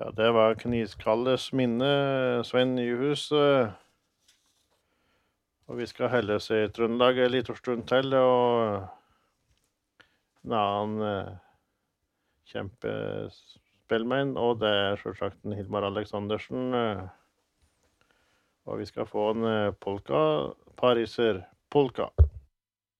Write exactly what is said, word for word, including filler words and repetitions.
Ja, det var Kniskalles minne, Sven Nyhus. Og vi skal helle oss i Trøndelag en liten stund til, og en annen kjempespillmenn, og det er selvsagt en Hilmar Aleksandersen. Og vi skal få en polka, Pariser polka.